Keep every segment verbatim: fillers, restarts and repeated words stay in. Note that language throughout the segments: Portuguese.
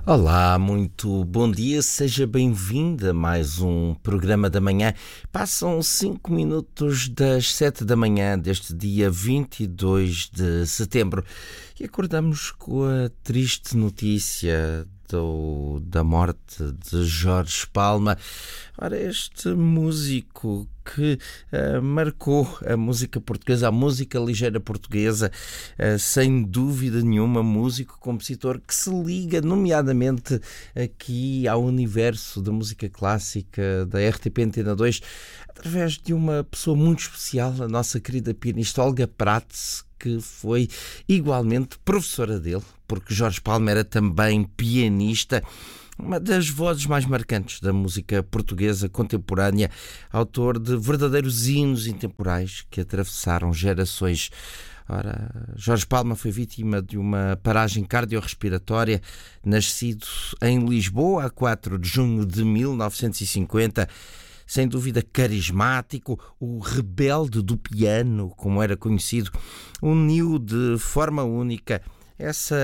Olá, muito bom dia, seja bem-vinda a mais um programa da manhã. Passam cinco minutos das sete da manhã deste dia vinte e dois de setembro e acordamos com a triste notícia do, da morte de Jorge Palma. Ora, este músico que uh, marcou a música portuguesa, a música ligeira portuguesa, uh, sem dúvida nenhuma, músico, compositor que se liga nomeadamente aqui ao universo da música clássica da R T P Antena dois, através de uma pessoa muito especial, a nossa querida pianista Olga Prats, que foi igualmente professora dele, porque Jorge Palma era também pianista. Uma das vozes mais marcantes da música portuguesa contemporânea, autor de verdadeiros hinos intemporais que atravessaram gerações. Ora, Jorge Palma foi vítima de uma paragem cardiorrespiratória, nascido em Lisboa a quatro de junho de mil novecentos e cinquenta, sem dúvida carismático, o rebelde do piano, como era conhecido, uniu de forma única essa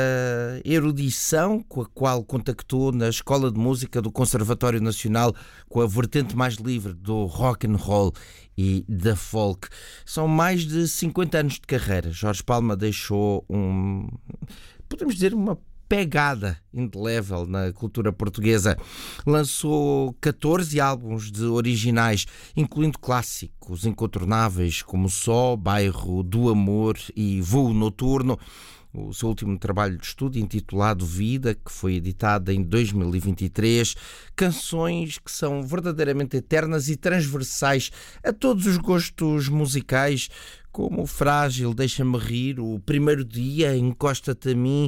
erudição com a qual contactou na Escola de Música do Conservatório Nacional com a vertente mais livre do rock and roll e da folk. São mais de cinquenta anos de carreira. Jorge Palma deixou um, podemos dizer, uma pegada indelével na cultura portuguesa. Lançou catorze álbuns de originais, incluindo clássicos incontornáveis como Só, Bairro do Amor e Voo Noturno. O seu último trabalho de estúdio, intitulado Vida, que foi editado em dois mil e vinte e três, canções que são verdadeiramente eternas e transversais a todos os gostos musicais, como Frágil, Deixa-me Rir, O Primeiro Dia, Encosta-te a Mim.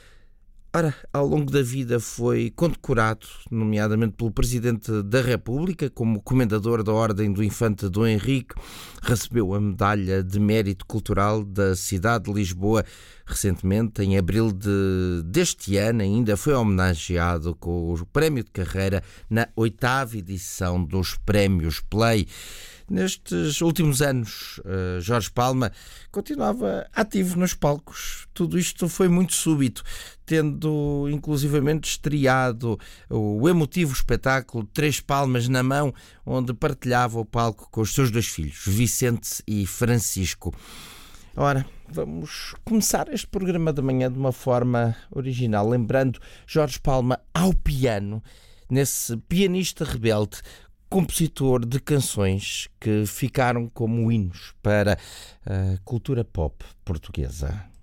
Ora, ao longo da vida foi condecorado, nomeadamente pelo Presidente da República, como Comendador da Ordem do Infante Dom Henrique, recebeu a Medalha de Mérito Cultural da cidade de Lisboa. Recentemente, em abril de, deste ano, ainda foi homenageado com o Prémio de Carreira na oitava edição dos Prémios Play. Nestes últimos anos, Jorge Palma continuava ativo nos palcos. Tudo isto foi muito súbito, tendo inclusivamente estreado o emotivo espetáculo Três Palmas na Mão, onde partilhava o palco com os seus dois filhos, Vicente e Francisco. Ora, vamos começar este programa da manhã de uma forma original, lembrando Jorge Palma ao piano, nesse pianista rebelde, compositor de canções que ficaram como hinos para a cultura pop portuguesa.